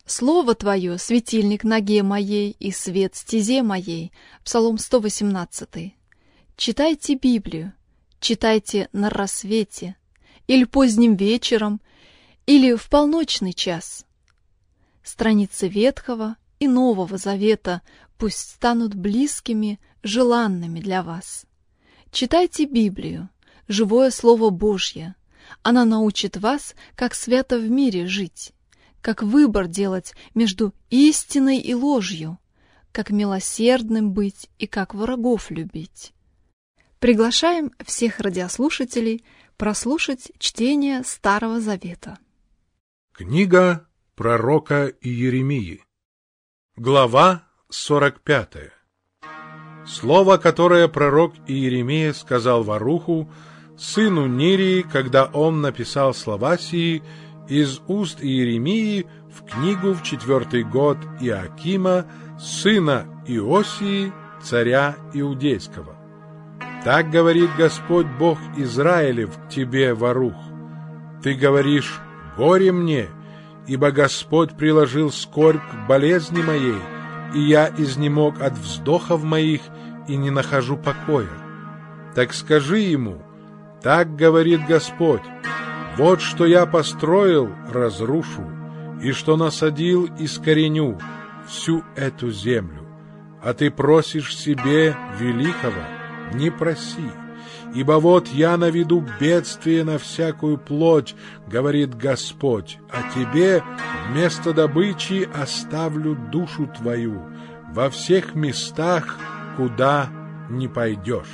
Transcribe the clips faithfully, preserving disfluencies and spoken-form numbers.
Слово Твое — светильник ноге моей и свет стезе моей. Псалом сто восемнадцатый. Читайте Библию, читайте на рассвете, или поздним вечером, или в полночный час. Страницы Ветхого и Нового Завета пусть станут близкими, желанными для вас. Читайте Библию, живое Слово Божье. Она научит вас, как свято в мире жить, как выбор делать между истиной и ложью, как милосердным быть и как врагов любить. Приглашаем всех радиослушателей прослушать чтение Старого Завета. Книга пророка Иеремии. Глава сорок пятая. Слово, которое пророк Иеремия сказал Варуху, сыну Нерии, когда он написал слова сии из уст Иеремии в книгу в четвертый год Иоакима, сына Иосии, царя Иудейского. Так говорит Господь Бог Израилев к тебе, Варух. Ты говоришь: горе мне, ибо Господь приложил скорбь к болезни моей, и я изнемог от вздохов моих и не нахожу покоя. Так скажи ему: так говорит Господь: вот что я построил, разрушу, и что насадил, искореню всю эту землю. А ты просишь себе великого, не проси, ибо вот я наведу бедствие на всякую плоть, говорит Господь, а тебе вместо добычи оставлю душу твою во всех местах, куда не пойдешь.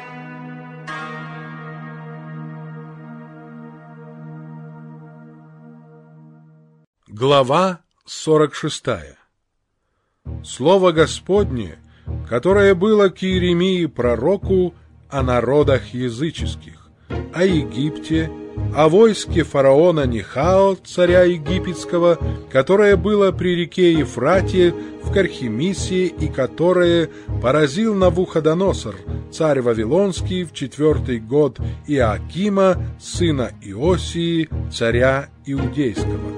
Глава сорок шестая. Слово Господне, которое было к Иеремии пророку о народах языческих, о Египте, о войске фараона Нехао, царя египетского, которое было при реке Ефрате в Кархемисе и которое поразил Навуходоносор, царь Вавилонский, в четвертый год Иоакима, сына Иосии, царя Иудейского.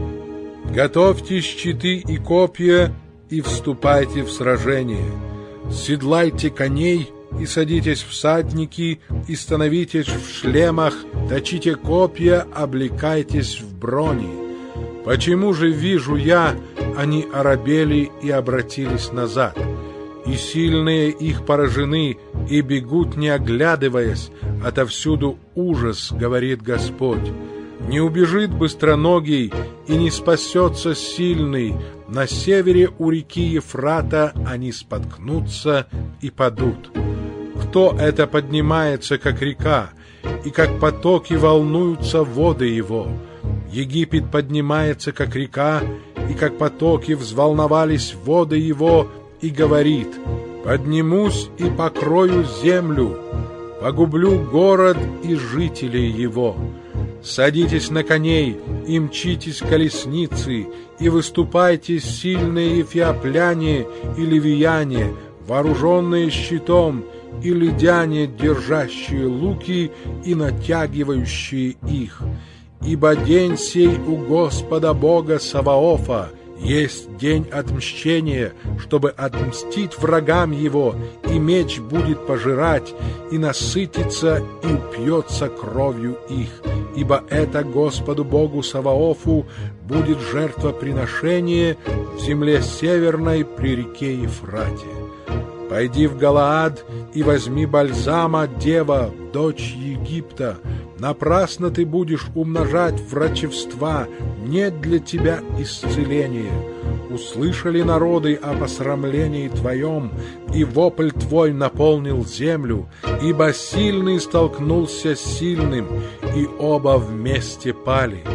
Готовьте щиты и копья и вступайте в сражение. Седлайте коней и садитесь всадники, и становитесь в шлемах, точите копья, облекайтесь в брони. Почему же вижу я, они оробели и обратились назад, и сильные их поражены, и бегут, не оглядываясь, отовсюду ужас, говорит Господь. Не убежит быстроногий и не спасется сильный, на севере у реки Ефрата они споткнутся и падут. Кто это поднимается, как река, и как потоки волнуются воды его? Египет поднимается, как река, и как потоки взволновались воды его, и говорит: поднимусь и покрою землю, погублю город и жителей его. Садитесь на коней и мчитесь колесницы, и выступайте сильные эфиопляне и ливияне, вооруженные щитом, и лидяне, держащие луки и натягивающие их. Ибо день сей у Господа Бога Саваофа есть день отмщения, чтобы отмстить врагам его, и меч будет пожирать, и насытиться, и упьется кровью их. Ибо это Господу Богу Саваофу будет жертвоприношение в земле северной при реке Ефрате. Пойди в Галаад и возьми бальзама, дева, дочь Египта. Напрасно ты будешь умножать врачевства, нет для тебя исцеления. Услышали народы о посрамлении твоем, и вопль твой наполнил землю, ибо сильный столкнулся с сильным, и оба вместе пали.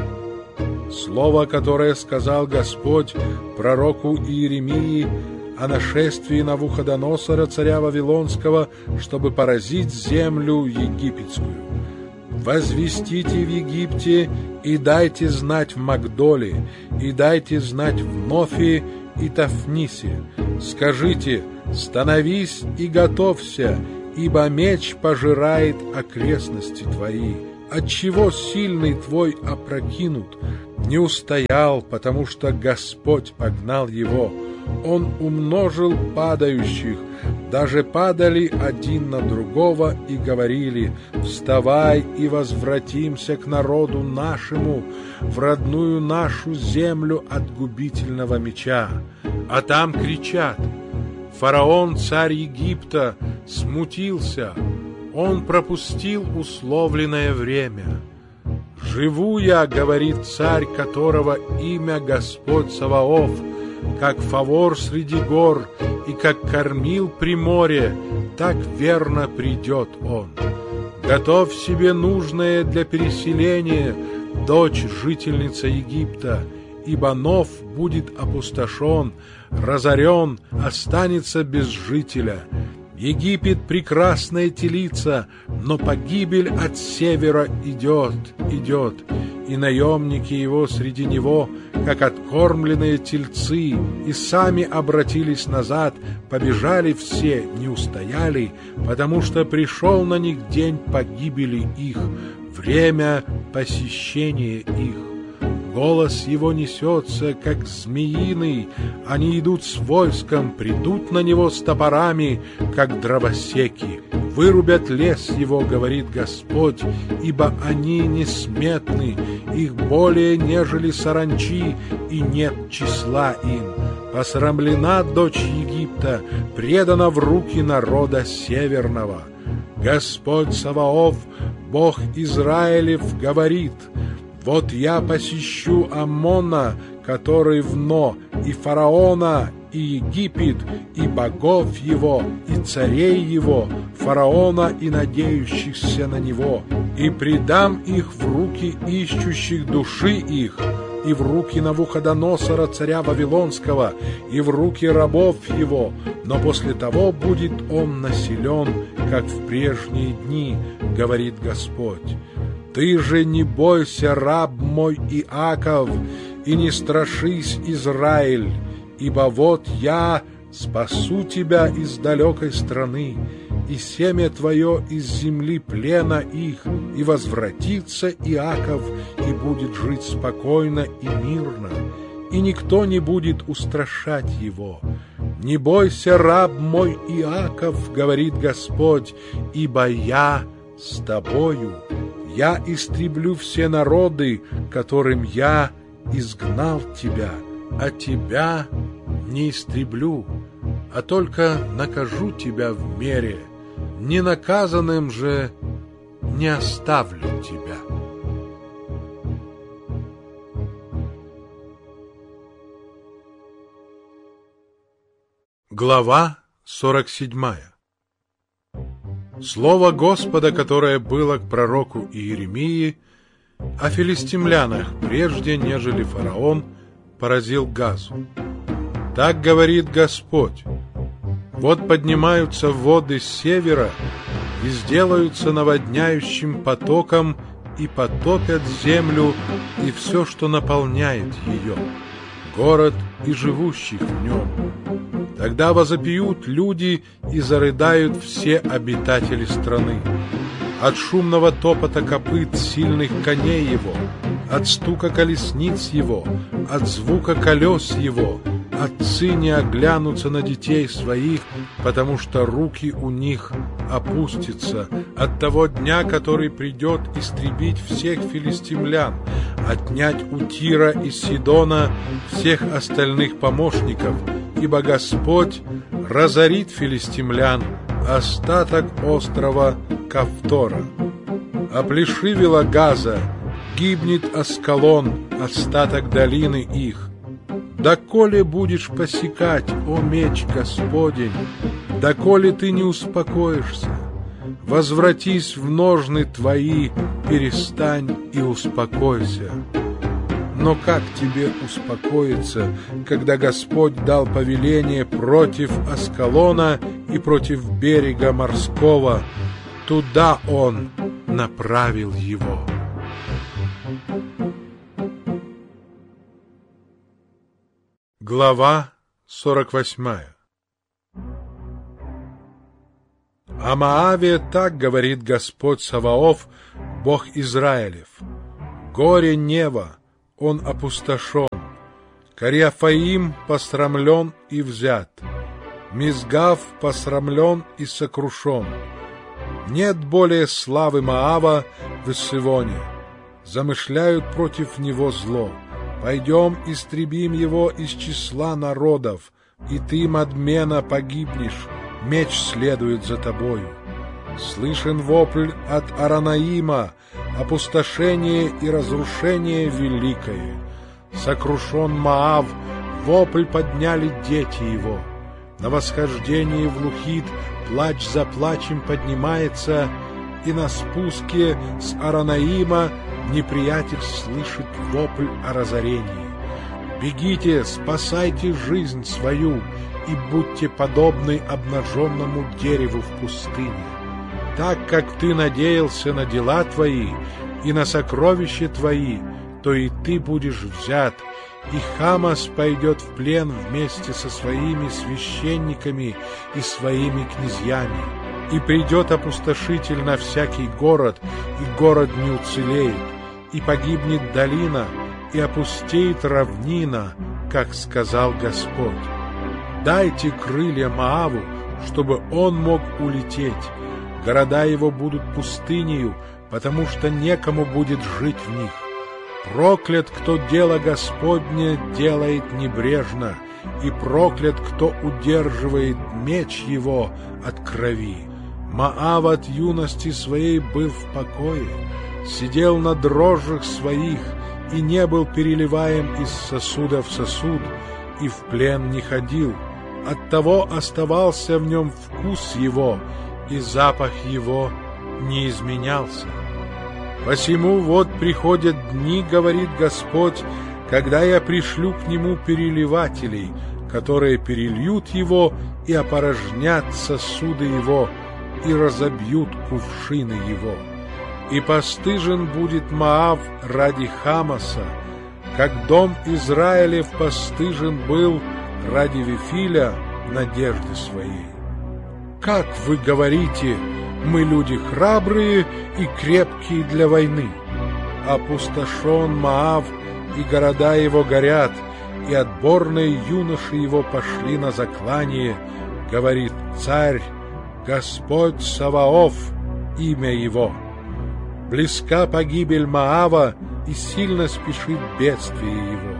Слово, которое сказал Господь пророку Иеремии о нашествии Навуходоносора, царя Вавилонского, чтобы поразить землю египетскую. Возвестите в Египте, и дайте знать в Магдоле, и дайте знать в Нофе и Тафнисе. Скажите: становись и готовься, ибо меч пожирает окрестности твои. Отчего сильный твой опрокинут? не устоял, потому что Господь погнал его. Он умножил падающих, даже падали один на другого и говорили: «Вставай и возвратимся к народу нашему, в родную нашу землю от губительного меча». А там кричат: «Фараон, царь Египта, смутился, он пропустил условленное время». «Живу я, — говорит царь, которого имя Господь Саваоф, — как фавор среди гор и как кормил при море, так верно придет он. Готовь себе нужное для переселения, дочь жительница Египта, ибо Нов будет опустошен, разорен, останется без жителя. Египет — прекрасная телица, но погибель от севера идет, идет, и наемники его среди него, как откормленные тельцы, и сами обратились назад, побежали все, не устояли, потому что пришел на них день погибели их, время посещения их. Голос его несется, как змеиный, они идут с войском, придут на него с топорами, как дровосеки. Вырубят лес его, говорит Господь, ибо они несметны, их более, нежели саранчи, и нет числа им. Посрамлена дочь Египта, предана в руки народа северного. Господь Саваоф, Бог Израилев, говорит: «Вот я посещу Аммона, который в Но, и фараона, и Египет, и богов его, и царей его, фараона и надеющихся на него, и предам их в руки ищущих души их, и в руки Навуходоносора, царя Вавилонского, и в руки рабов его, но после того будет он населен, как в прежние дни, говорит Господь. Ты же не бойся, раб мой Иаков, и не страшись, Израиль, ибо вот я спасу тебя из далекой страны, и семя твое из земли плена их, и возвратится Иаков, и будет жить спокойно и мирно, и никто не будет устрашать его. Не бойся, раб мой Иаков, говорит Господь, ибо я с тобою. Я истреблю все народы, которым я изгнал тебя, а тебя не истреблю, а только накажу тебя в мере, ненаказанным же не оставлю тебя». Глава сорок седьмая. Слово Господа, которое было к пророку Иеремии о филистимлянах, прежде нежели фараон поразил Газу. Так говорит Господь: вот поднимаются воды с севера и сделаются наводняющим потоком, и потопят землю и все, что наполняет ее, город и живущих в нем. Тогда возопьют люди и зарыдают все обитатели страны. От шумного топота копыт сильных коней его, от стука колесниц его, от звука колес его, отцы не оглянутся на детей своих, потому что руки у них опустятся от того дня, который придет истребить всех филистимлян, отнять у Тира и Сидона всех остальных помощников, ибо Господь разорит филистимлян, остаток острова Кавтора. Оплешивела Газа, гибнет Аскалон, остаток долины их. Доколе будешь посекать, о меч Господень, доколе ты не успокоишься? Возвратись в ножны твои, перестань и успокойся. Но как тебе успокоиться, когда Господь дал повеление против Аскалона и против берега морского? Туда Он направил его. Глава сорок восьмая. О Моаве так говорит Господь Саваоф, Бог Израилев: горе Нева, он опустошен. Кариафаим посрамлен и взят. Мизгав посрамлен и сокрушен. Нет более славы Моава в Иссионе. Замышляют против него зло. Пойдем, истребим его из числа народов, и ты, Мадмена, погибнешь, меч следует за тобою. Слышен вопль от Аранаима, опустошение и разрушение великое. Сокрушен Моав, вопль подняли дети его. На восхождении в Лухит плач за плачем поднимается, и на спуске с Аранаима неприятель слышит вопль о разорении. Бегите, спасайте жизнь свою, и будьте подобны обнаженному дереву в пустыне. Так как ты надеялся на дела твои и на сокровища твои, то и ты будешь взят, и Хамас пойдет в плен вместе со своими священниками и своими князьями. И придет опустошитель на всякий город, и город не уцелеет, и погибнет долина, и опустеет равнина, как сказал Господь. Дайте крылья Моаву, чтобы он мог улететь. Города его будут пустынею, потому что некому будет жить в них. Проклят, кто дело Господне делает небрежно, и проклят, кто удерживает меч его от крови. Моав от юности своей был в покое, сидел на дрожжах своих и не был переливаем из сосуда в сосуд, и в плен не ходил. Оттого оставался в нем вкус его, и запах его не изменялся. Посему вот приходят дни, говорит Господь, когда я пришлю к нему переливателей, которые перельют его и опорожнят сосуды его, и разобьют кувшины его. И постыжен будет Моав ради Хамаса, как дом Израилев постыжен был ради Вифиля надежды своей. Как вы говорите, мы люди храбрые и крепкие для войны. Опустошен Моав, и города его горят, и отборные юноши его пошли на заклание, говорит царь, Господь Саваоф, имя его. Близка погибель Моава, и сильно спешит бедствие его.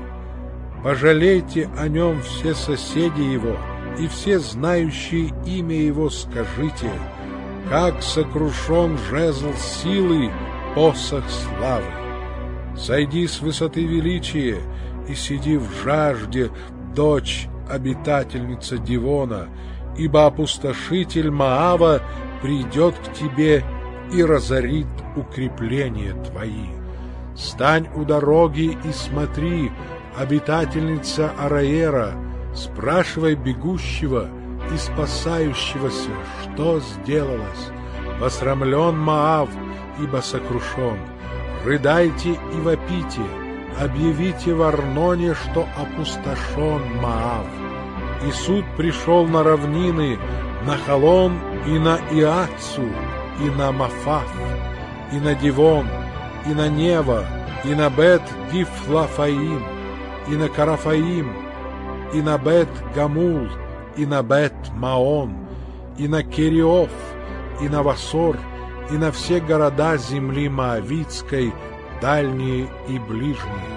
Пожалейте о нем все соседи его, и все знающие имя его скажите, как сокрушен жезл силы, посох славы. Сойди с высоты величия и сиди в жажде, дочь, обитательница Дивона, ибо опустошитель Моава придет к тебе и разорит укрепления твои. Стань у дороги и смотри, обитательница Араера, спрашивай бегущего и спасающегося, что сделалось. Посрамлен Моав, ибо сокрушен. Рыдайте и вопите, объявите в Арноне, что опустошен Моав. И суд пришел на равнины, на Халон и на Иацу, и на Мафаф, и на Дивон, и на Нева, и на Бет-Дифлафаим, и на Карафаим, и на Бет-Гамул, и на Бет-Маон, и на Кериоф, и на Васор, и на все города земли Моавитской, дальние и ближние.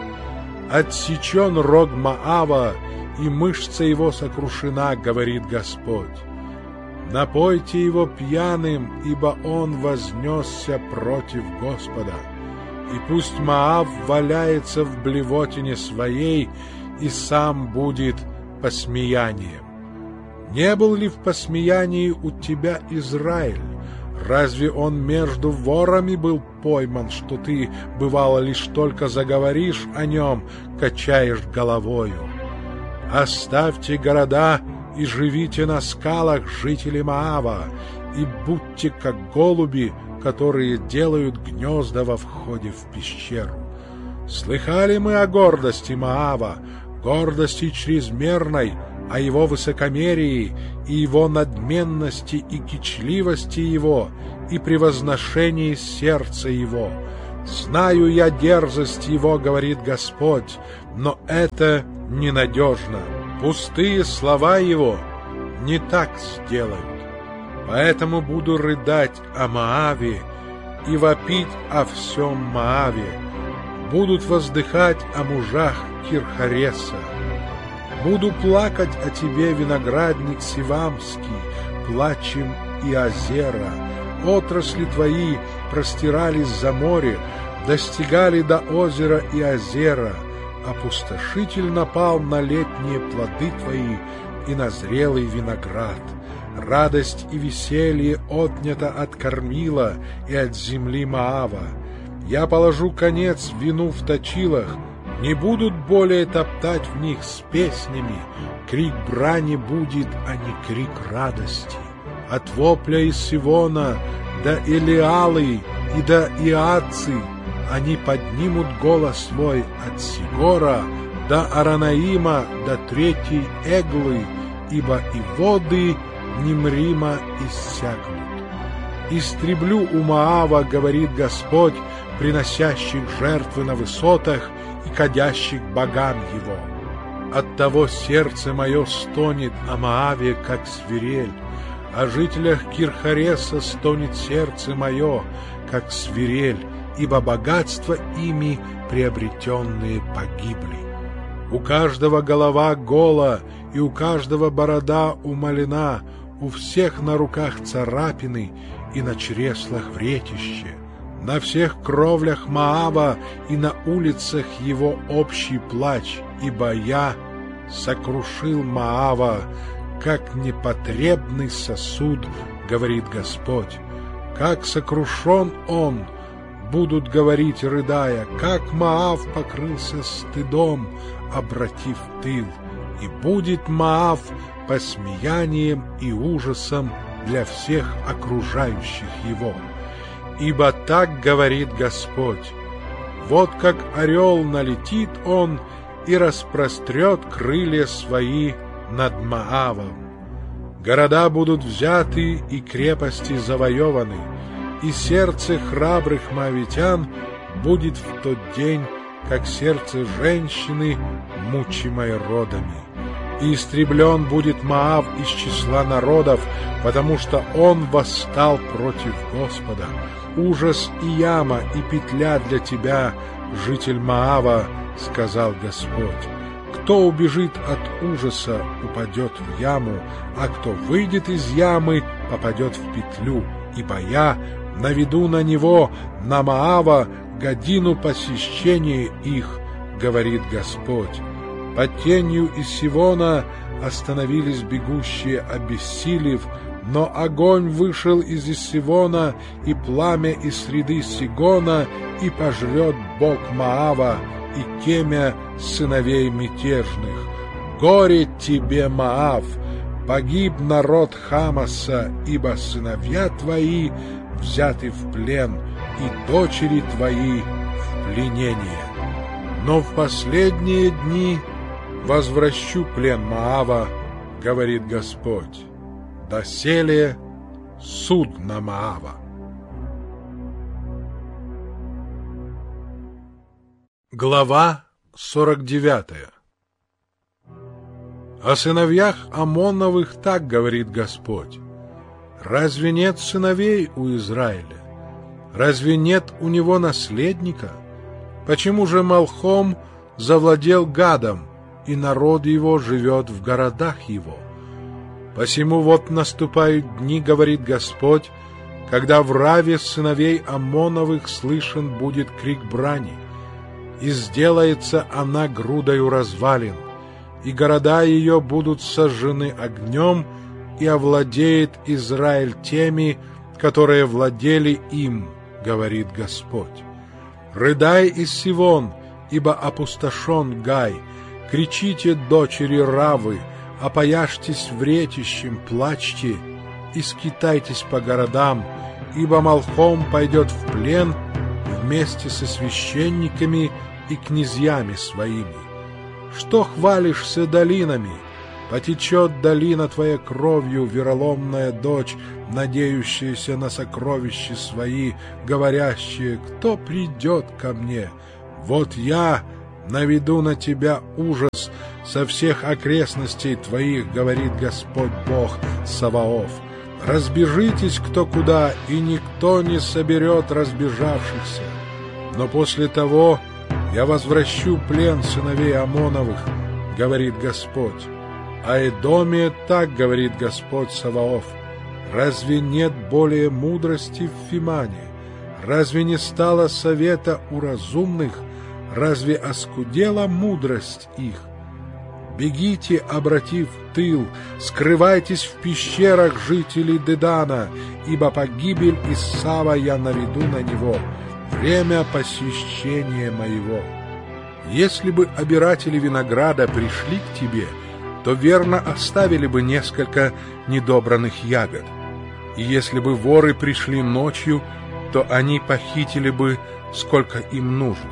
Отсечен рог Моава, и мышца его сокрушена, говорит Господь. Напойте его пьяным, ибо он вознесся против Господа. И пусть Моав валяется в блевотине своей, и сам будет посмеянием. Не был ли в посмеянии у тебя Израиль? Разве он между ворами был пойман, что ты, бывало, лишь только заговоришь о нем, качаешь головою? Оставьте города и живите на скалах, жители Моава, и будьте как голуби, которые делают гнезда во входе в пещеру. Слыхали мы о гордости Моава, гордости чрезмерной, о его высокомерии и его надменности и кичливости его, и превозношении сердца его. Знаю я дерзость его, говорит Господь, но это ненадежно. Пустые слова его не так сделают. Поэтому буду рыдать о Моаве и вопить о всем Моаве. Будут воздыхать о мужах Кирхареса. Буду плакать о тебе, виноградник Сивамский, плачем и озера. Отрасли твои простирались за море, достигали до озера и озера. Опустошитель напал на летние плоды твои и на зрелый виноград. Радость и веселье отнято от кормила и от земли Моава. Я положу конец вину в точилах, не будут более топтать в них с песнями. Крик брани будет, а не крик радости. От вопля из Сивона до Элиалы и до Иадцы они поднимут голос свой, от Сигора до Аранаима до третьей Эглы, ибо и воды Нимрима иссякнут. Истреблю у Моава, говорит Господь, приносящих жертвы на высотах и кадящих богам его. Оттого сердце мое стонет о Моаве, как свирель, о жителях Кирхареса стонет сердце мое, как свирель, ибо богатства ими приобретенные погибли. У каждого голова гола, и у каждого борода умалена, у всех на руках царапины и на чреслах вретище. На всех кровлях Моава и на улицах его общий плач, ибо я сокрушил Моава, как непотребный сосуд, говорит Господь. Как сокрушен он, будут говорить, рыдая, как Моав покрылся стыдом, обратив тыл, и будет Моав посмеянием и ужасом для всех окружающих его. Ибо так говорит Господь: вот как орел налетит он и распрострет крылья свои над Моавом. Города будут взяты и крепости завоеваны, и сердце храбрых моавитян будет в тот день, как сердце женщины, мучимой родами. И истреблен будет Моав из числа народов, потому что он восстал против Господа. Ужас и яма, и петля для тебя, житель Моава, сказал Господь. Кто убежит от ужаса, упадет в яму, а кто выйдет из ямы, попадет в петлю, ибо я наведу на него, на Моава, годину посещения их, говорит Господь. Под тенью из Сивона остановились бегущие, обессилев, но огонь вышел из Иссивона, и пламя из среды Сигона, и пожрет Бог Моава и темя сыновей мятежных. Горе тебе, Моав! Погиб народ Хамаса, ибо сыновья твои взяты в плен, и дочери твои в пленение. Но в последние дни возвращу плен Моава, говорит Господь. Доселе суд на Моава. Глава сорок девятая. О сыновьях Амоновых так говорит Господь: разве нет сыновей у Израиля? Разве нет у него наследника? Почему же Малхом завладел Гадом, и народ его живет в городах его? Посему вот наступают дни, говорит Господь, когда в Раве сыновей Амоновых слышен будет крик брани, и сделается она грудою развалин, и города ее будут сожжены огнем, и овладеет Израиль теми, которые владели им, говорит Господь. Рыдай из Сивон, ибо опустошен Гай, кричите, дочери Равы, опояжьтесь вретищем, плачьте и скитайтесь по городам, ибо Малхом пойдет в плен вместе со священниками и князьями своими. Что хвалишься долинами? Потечет долина твоя кровью, вероломная дочь, надеющиеся на сокровища свои, говорящие: кто придет ко мне? Вот я наведу на тебя ужас со всех окрестностей твоих, говорит Господь Бог Саваоф. Разбежитесь кто куда, и никто не соберет разбежавшихся. Но после того я возвращу плен сыновей Амоновых, говорит Господь. О Эдоме так говорит Господь Саваоф: разве нет более мудрости в Фимане? Разве не стало совета у разумных? Разве оскудела мудрость их? Бегите, обратив тыл, скрывайтесь в пещерах, жителей Дедана, ибо погибель Исава я наведу на него, время посещения моего. Если бы обиратели винограда пришли к тебе, то верно оставили бы несколько недобранных ягод. И если бы воры пришли ночью, то они похитили бы, сколько им нужно.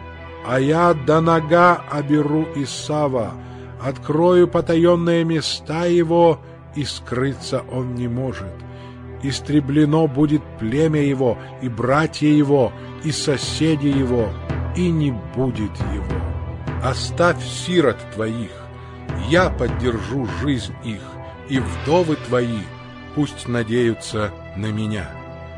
А я до нога оберу Исава, открою потаенные места его, и скрыться он не может. Истреблено будет племя его, и братья его, и соседи его, и не будет его. Оставь сирот твоих, я поддержу жизнь их, и вдовы твои пусть надеются на меня.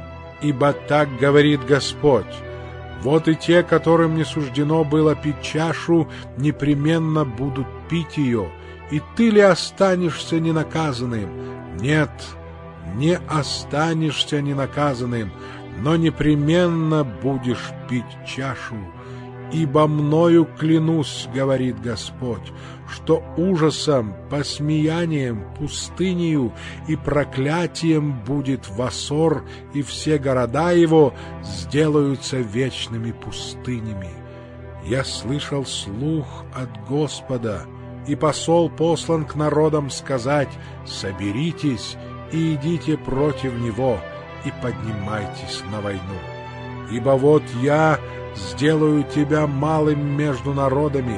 Ибо так говорит Господь: вот и те, которым не суждено было пить чашу, непременно будут пить ее, и ты ли останешься ненаказанным? Нет, не останешься ненаказанным, но непременно будешь пить чашу. Ибо мною клянусь, говорит Господь, что ужасом, посмеянием, пустынею и проклятием будет Вассор, и все города его сделаются вечными пустынями. Я слышал слух от Господа, и посол послан к народам сказать: соберитесь и идите против него, и поднимайтесь на войну. Ибо вот я сделаю тебя малым между народами,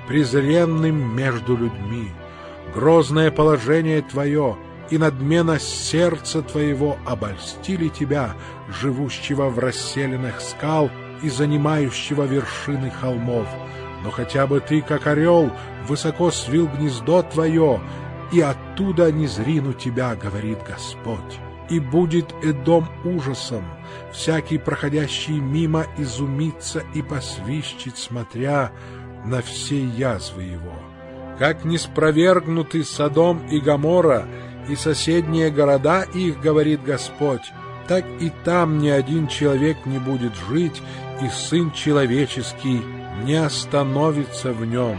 презренным между людьми. Грозное положение твое и надменность сердца твоего обольстили тебя, живущего в расселенных скал и занимающего вершины холмов. Но хотя бы ты, как орел, высоко свил гнездо твое, и оттуда не зрину тебя, говорит Господь. И будет Эдом ужасом, всякий проходящий мимо изумится и посвищет, смотря на все язвы его. Как не спровергнуты Содом и Гоморра и соседние города их, говорит Господь, так и там ни один человек не будет жить, и Сын Человеческий не остановится в нем.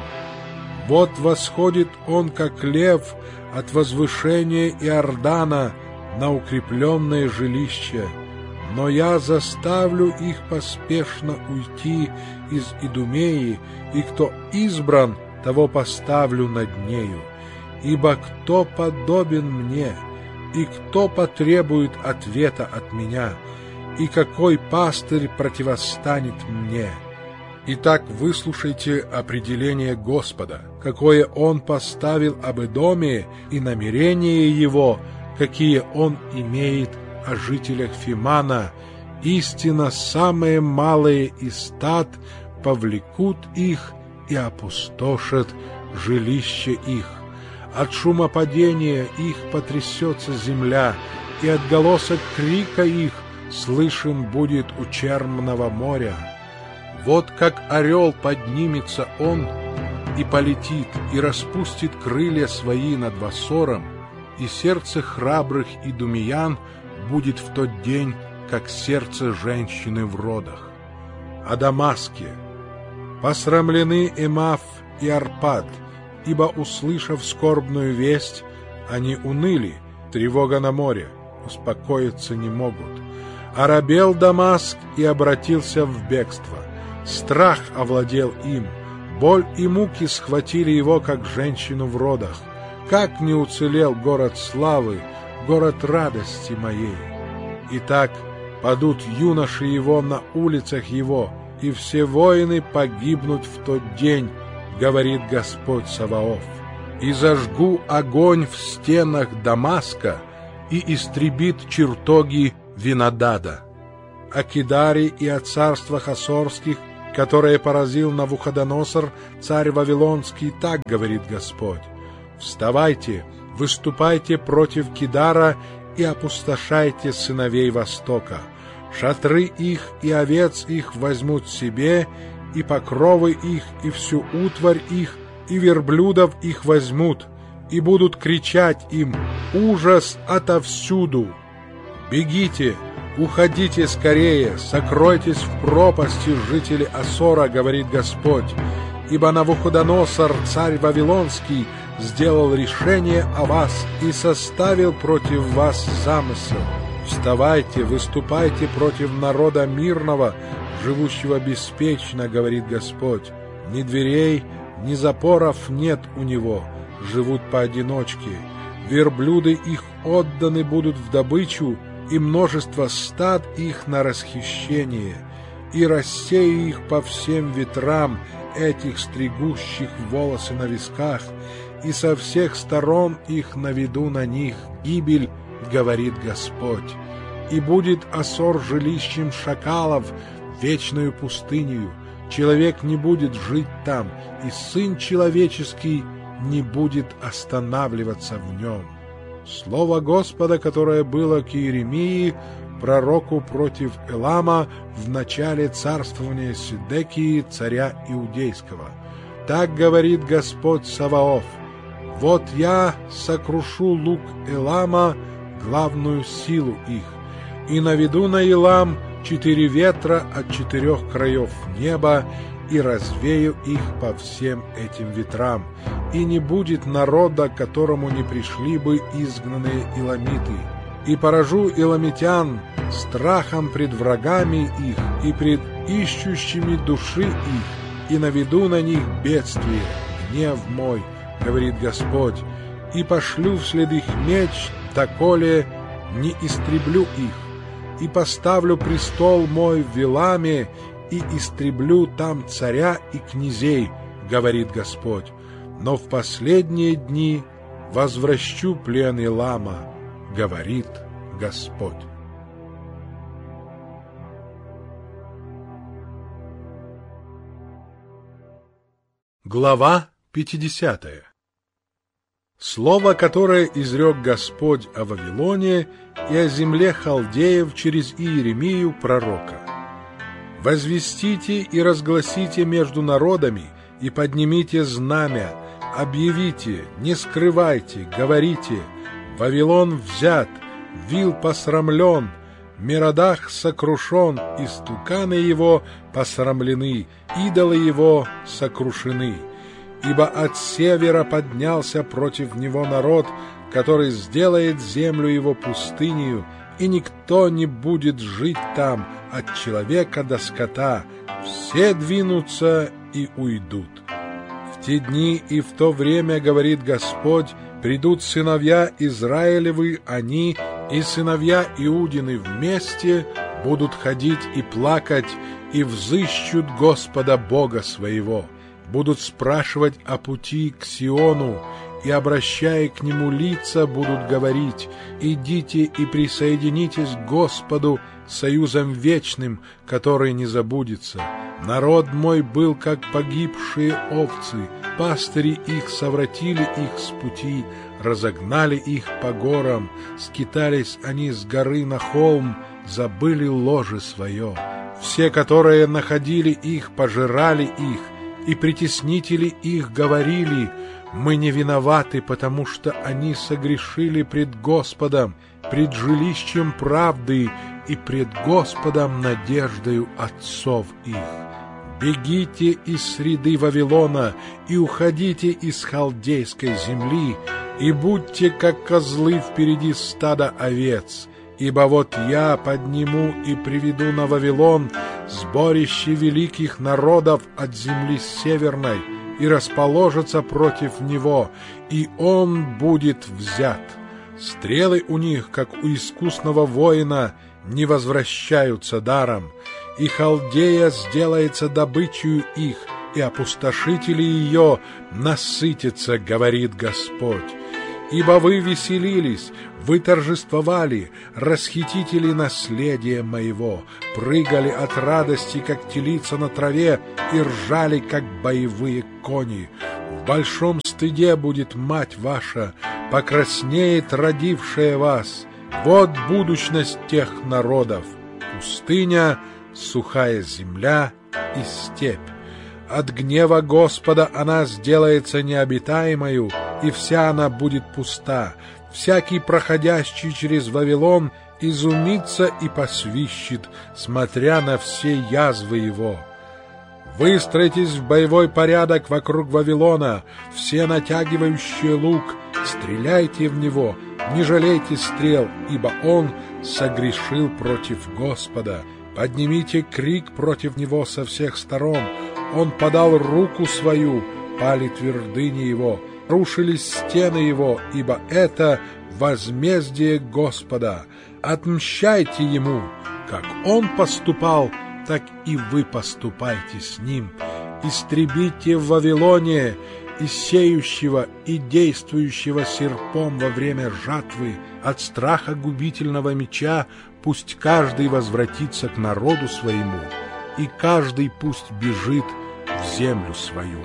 Вот восходит он, как лев, от возвышения Иордана на укрепленное жилище, но я заставлю их поспешно уйти из Идумеи, и кто избран, того поставлю над нею. Ибо кто подобен мне, и кто потребует ответа от меня, и какой пастырь противостанет мне? Итак, выслушайте определение Господа, какое Он поставил об Эдоме, и намерения Его, какие Он имеет о жителях Фимана. Истинно, самые малые из стад повлекут их и опустошат жилище их. От шума падения их потрясется земля, и отголосок крика их слышен будет у Черного моря. Вот как орел поднимется он и полетит, и распустит крылья свои над Вассором, и сердце храбрых идумеян будет в тот день, как сердце женщины в родах. О Дамаске: посрамлены Эмаф и Арпад, ибо, услышав скорбную весть, они уныли, тревога на море, успокоиться не могут. Оробел Дамаск и обратился в бегство. Страх овладел им, боль и муки схватили его, как женщину в родах. Как не уцелел город славы, город радости моей! Итак, падут юноши его на улицах его, и все воины погибнут в тот день, говорит Господь Саваоф. И зажгу огонь в стенах Дамаска, и истребит чертоги Винодада. О Кидаре и о царствах Ассорских, которые поразил Навуходоносор, царь Вавилонский, так говорит Господь: «Вставайте, выступайте против Кидара и опустошайте сыновей Востока. Шатры их и овец их возьмут себе, и покровы их, и всю утварь их, и верблюдов их возьмут, и будут кричать им: ужас отовсюду! Бегите, уходите скорее, сокройтесь в пропасти, жители Ассора, говорит Господь, ибо Навуходоносор, царь Вавилонский, сделал решение о вас и составил против вас замысел. Вставайте, выступайте против народа мирного, живущего беспечно, говорит Господь. Ни дверей, ни запоров нет у него, живут поодиночке. Верблюды их отданы будут в добычу, и множество стад их на расхищение, и рассею их по всем ветрам, этих стригущих волосы на висках, и со всех сторон их наведу на них гибель, говорит Господь. И будет Ассор жилищем шакалов, вечною пустынею. Человек не будет жить там, и Сын Человеческий не будет останавливаться в нем». Слово Господа, которое было к Иеремии, пророку против Элама, в начале царствования Седекии, царя Иудейского. Так говорит Господь Саваоф: «Вот я сокрушу лук Элама, главную силу их, и наведу на Элам четыре ветра от четырех краев неба, и развею их по всем этим ветрам, и не будет народа, к которому не пришли бы изгнанные иламиты. И поражу иламитян страхом пред врагами их и пред ищущими души их, и наведу на них бедствие, гнев мой, говорит Господь, и пошлю вслед их меч, доколе не истреблю их, и поставлю престол мой в Виламе, и истреблю там царя и князей, говорит Господь. Но в последние дни возвращу плен Элама, говорит Господь». Глава пятидесятая. Слово, которое изрек Господь о Вавилоне и о земле халдеев через Иеремию пророка. «Возвестите и разгласите между народами, и поднимите знамя, объявите, не скрывайте, говорите: Вавилон взят, Вил посрамлен, Меродах сокрушен, и стуканы его посрамлены, идолы его сокрушены. Ибо от севера поднялся против него народ, который сделает землю его пустынею, и никто не будет жить там, от человека до скота, все двинутся и уйдут. В те дни и в то время, говорит Господь, придут сыновья Израилевы, они и сыновья Иудины вместе будут ходить и плакать, и взыщут Господа Бога своего, будут спрашивать о пути к Сиону, и, обращая к нему лица, будут говорить: «Идите и присоединитесь к Господу союзом вечным, который не забудется. Народ мой был, как погибшие овцы, пастыри их совратили их с пути, разогнали их по горам, скитались они с горы на холм, забыли ложе свое. Все, которые находили их, пожирали их, и притеснители их говорили: мы не виноваты, потому что они согрешили пред Господом, пред жилищем правды и пред Господом надеждою отцов их. Бегите из среды Вавилона и уходите из халдейской земли, и будьте, как козлы впереди стада овец, ибо вот я подниму и приведу на Вавилон сборище великих народов от земли северной, и расположатся против него, и он будет взят. Стрелы у них, как у искусного воина, не возвращаются даром, и Халдея сделается добычей их, и опустошители ее насытятся, говорит Господь. ибо вы веселились, вы торжествовали, расхитители наследия моего, прыгали от радости, как телица на траве, и ржали, как боевые кони. В большом стыде будет мать ваша, покраснеет родившая вас. Вот будущность тех народов: пустыня, сухая земля и степь. От гнева Господа она сделается необитаемою, и вся она будет пуста. Всякий, проходящий через Вавилон, изумится и посвищет, смотря на все язвы его. Выстроитесь в боевой порядок вокруг Вавилона, все натягивающие лук, стреляйте в него, не жалейте стрел, ибо он согрешил против Господа. Поднимите крик против него со всех сторон. Он подал руку свою, пали твердыни его, рушились стены его, ибо это возмездие Господа. Отмщайте ему, как он поступал, так и вы поступайте с ним. Истребите в Вавилоне и сеющего, и действующего серпом во время жатвы. От страха губительного меча пусть каждый возвратится к народу своему, и каждый пусть бежит в землю свою.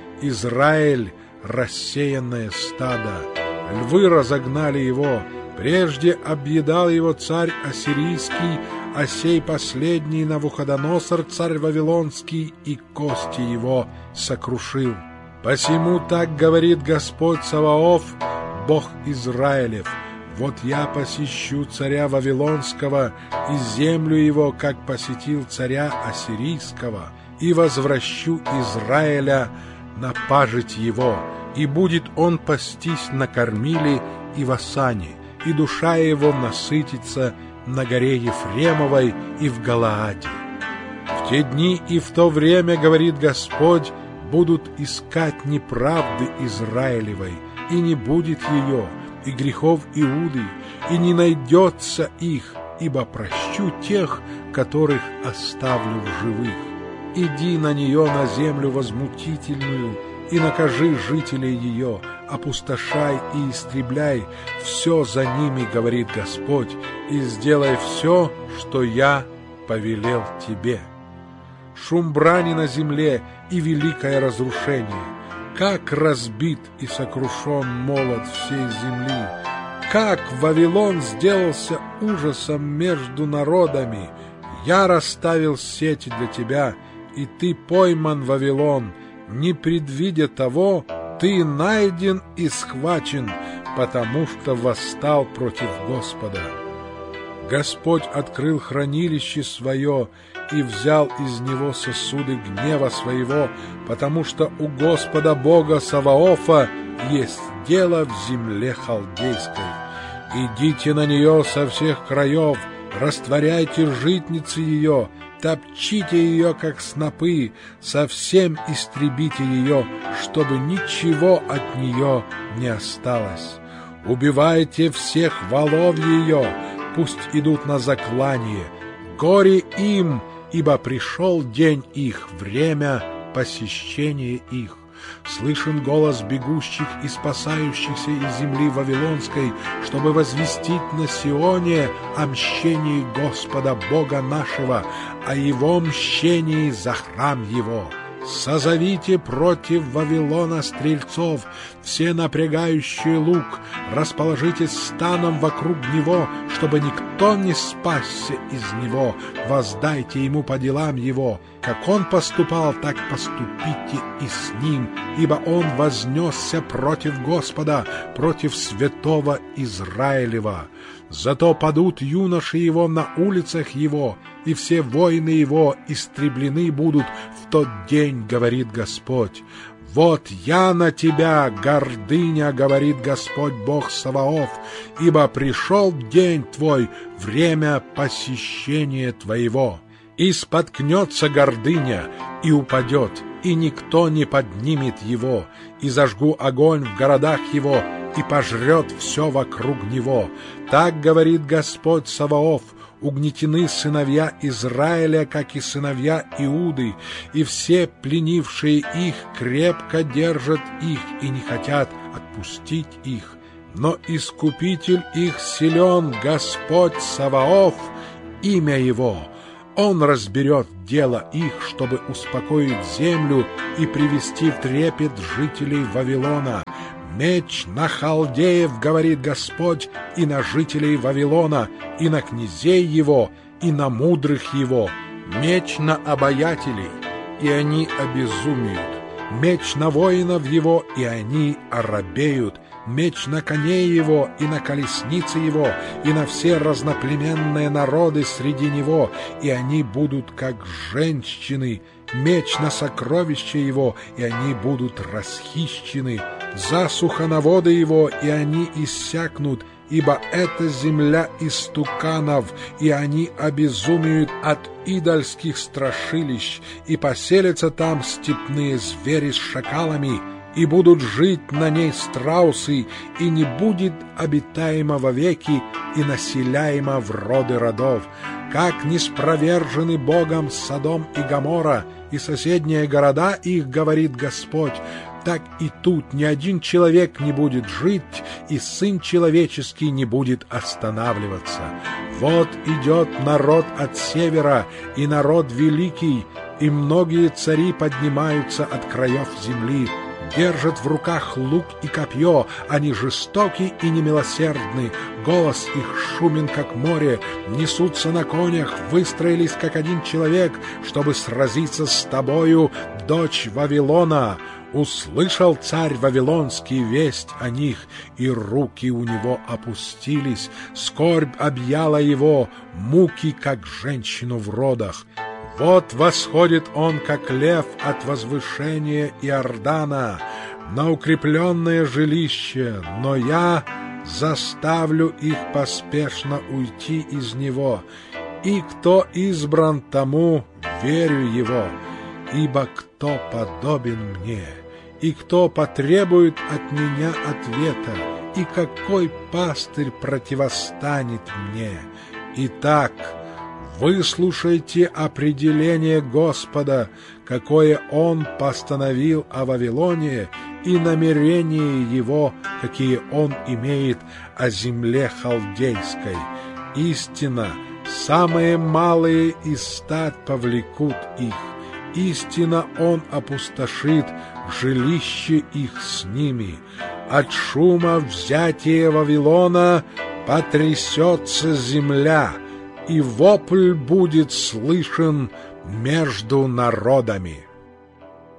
Израиль — рассеянное стадо, львы разогнали его, прежде объедал его царь ассирийский, а сей последний Навуходоносор, царь вавилонский, и кости его сокрушил. Посему так говорит Господь Саваоф, Бог Израилев: вот я посещу царя Вавилонского и землю его, как посетил царя Ассирийского, и возвращу Израиля на пажить его, и будет он пастись на Кормиле и в Асане, и душа его насытится на горе Ефремовой и в Галааде. В те дни и в то время, говорит Господь, будут искать неправды Израилевой, и не будет ее, и грехов Иуды, и не найдется их, ибо прощу тех, которых оставлю в живых. Иди на нее, на землю возмутительную, и накажи жителей ее, опустошай и истребляй все за ними, говорит Господь, и сделай все, что я повелел тебе. Шум брани на земле и великое разрушение. Как разбит и сокрушен молот всей земли! Как Вавилон сделался ужасом между народами! Я расставил сети для тебя, и ты пойман, Вавилон. Не предвидя того, ты найден и схвачен, потому что восстал против Господа. Господь открыл хранилище свое и взял из него сосуды гнева своего, потому что у Господа Бога Саваофа есть дело в земле халдейской. Идите на нее со всех краев, растворяйте житницы ее, топчите ее, как снопы, совсем истребите ее, чтобы ничего от нее не осталось. Убивайте всех волов ее, пусть идут на заклание. Горе им, ибо пришел день их, время посещения их. Слышен голос бегущих и спасающихся из земли Вавилонской, чтобы возвестить на Сионе о мщении Господа Бога нашего, о Его мщении за храм Его. Созовите против Вавилона стрельцов, все напрягающие лук, расположитесь станом вокруг него, чтобы никто не спасся из него, воздайте ему по делам его. Как он поступал, так поступите и с ним, ибо он вознесся против Господа, против святого Израилева. Зато падут юноши его на улицах его, и все воины его истреблены будут в тот день, говорит Господь. Вот я на тебя, гордыня, говорит Господь Бог Саваоф, ибо пришел день твой, время посещения твоего. И споткнется гордыня, и упадет, и никто не поднимет его, и зажгу огонь в городах его, и пожрет все вокруг него. Так говорит Господь Саваоф: угнетены сыновья Израиля, как и сыновья Иуды, и все пленившие их крепко держат их и не хотят отпустить их. но Искупитель их силен, Господь Саваоф, имя Его. Он разберет дело их, чтобы успокоить землю и привести в трепет жителей Вавилона. Меч на халдеев, говорит Господь, и на жителей Вавилона, и на князей его, и на мудрых его. Меч на обаятелей, и они обезумеют. Меч на воинов его, и они оробеют. Меч на коней его, и на колесницы его, и на все разноплеменные народы среди него, и они будут как женщины. Меч на сокровища его, и они будут расхищены. Засуха на воды его, и они иссякнут, ибо это земля истуканов, и они обезумеют от идольских страшилищ, и поселятся там степные звери с шакалами, и будут жить на ней страусы, и не будет обитаема вовеки и населяема в роды родов. Как неспровержены Богом Содом и Гоморра, и соседние города их, говорит Господь, так и тут ни один человек не будет жить, и Сын Человеческий не будет останавливаться. Вот идет народ от севера, и народ великий, и многие цари поднимаются от краев земли, держат в руках лук и копье, они жестоки и немилосердны, голос их шумен, как море, несутся на конях, выстроились, как один человек, чтобы сразиться с тобою, дочь Вавилона. Услышал царь Вавилонский весть о них, и руки у него опустились, скорбь объяла его, муки, как женщину в родах. Вот восходит он, как лев от возвышения Иордана, на укрепленное жилище, но я заставлю их поспешно уйти из него, и кто избран тому, верю его, ибо кто подобен мне, и кто потребует от меня ответа, и какой пастырь противостанет мне. Итак, выслушайте определение Господа, какое Он постановил о Вавилоне, и намерения Его, какие Он имеет о земле халдейской. Истинно, самые малые из стад повлекут их. Истинно Он опустошит жилище их с ними. От шума взятия Вавилона потрясется земля, и вопль будет слышен между народами.